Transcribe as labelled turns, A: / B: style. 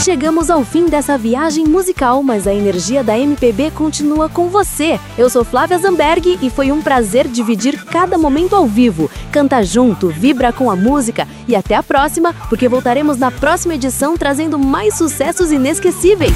A: Chegamos ao fim dessa viagem musical, mas a energia da MPB continua com você. Eu sou Flávia Zamberg e foi um prazer dividir cada momento ao vivo. Canta junto, vibra com a música e até a próxima, porque voltaremos na próxima edição trazendo mais sucessos inesquecíveis.